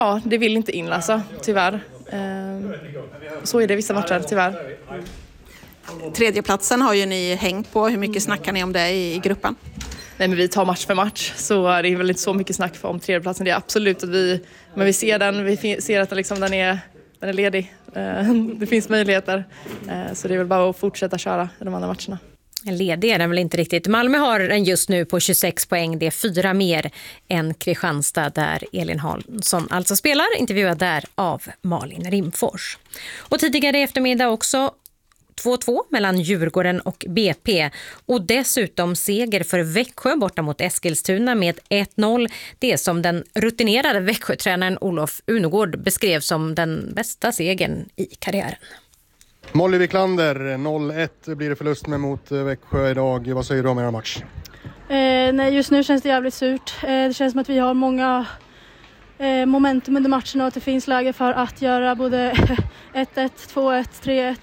Ja, det vill inte in alltså, tyvärr. Så är det vissa matcher, tyvärr. Tredjeplatsen har ju ni hängt på. Hur mycket snackar ni om det i gruppen? Nej, men vi tar match för match, så det är väl inte så mycket snack om tredjeplatsen. Det är absolut att vi ser den, vi ser att liksom den är ledig. Det finns möjligheter, så det är väl bara att fortsätta köra i de andra matcherna. Ledig är den väl inte riktigt. Malmö har den just nu på 26 poäng. Det är 4 mer än Kristianstad där Elin Hansson alltså spelar. Intervjuad där av Malin Rimfors. Och tidigare i eftermiddag också 2-2 mellan Djurgården och BP. Och dessutom seger för Växjö borta mot Eskilstuna med 1-0. Det som den rutinerade Växjö-tränaren Olof Unegård beskrev som den bästa segern i karriären. Molly Wiklander, 0-1 blir det förlust med mot Växjö idag. Vad säger du om era match? Nej, just nu känns det jävligt surt. Det känns som att vi har många momentum under matchen och att det finns läge för att göra både 1-1, 2-1, 3-1.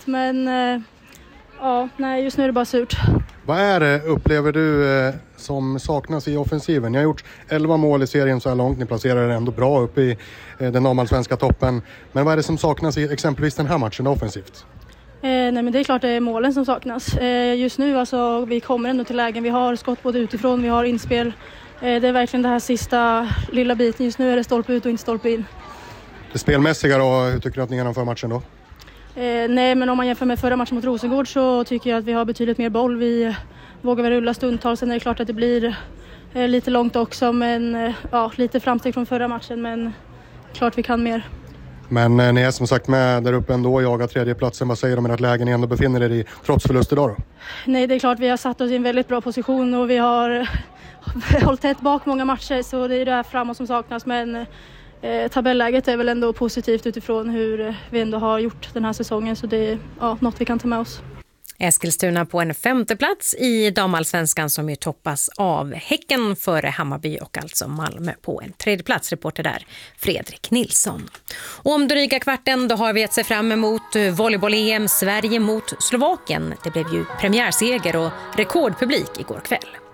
Men just nu är det bara surt. Vad är det, upplever du, som saknas i offensiven? Ni har gjort 11 mål i serien så här långt. Ni placerar ändå bra upp i den damallsvenska toppen. Men vad är det som saknas i exempelvis den här matchen offensivt? Nej, men det är klart det är målen som saknas. Just nu alltså, vi kommer ändå till lägen. Vi har skott både utifrån, vi har inspel. Det är verkligen det här sista lilla biten. Just nu är det stolpe ut och inte stolpe in. Det spelmässiga då, hur tycker du att ni genomför matchen då? Nej, men om man jämför med förra matchen mot Rosengård så tycker jag att vi har betydligt mer boll. Vi vågar väl rulla stundtals. Sen är det klart att det blir lite långt också. Men lite framsteg från förra matchen. Men klart vi kan mer. Men ni är som sagt med där uppe ändå och jagar tredjeplatsen. Vad säger du om att lägen ni ändå befinner er i trots förlust idag då? Nej, det är klart vi har satt oss i en väldigt bra position och vi har hållit tätt bak många matcher. Så det är det här framåt som saknas. Men tabelläget är väl ändå positivt utifrån hur vi ändå har gjort den här säsongen. Så det är något vi kan ta med oss. Eskilstuna på en 5:e plats i damallsvenskan som ju toppas av Häcken före Hammarby och alltså Malmö på en 3:e plats. Reporter där Fredrik Nilsson. Och om dryga kvarten då har vi att se fram emot volleyboll-EM Sverige mot Slovakien. Det blev ju premiärseger och rekordpublik igår kväll.